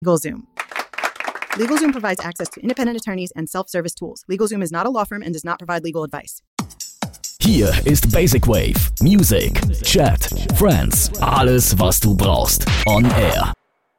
LegalZoom. LegalZoom provides access to independent attorneys and self-service tools. LegalZoom is not a law firm and does not provide legal advice. Hier ist Basic Wave. Music, Chat, Friends, alles was du brauchst. On Air.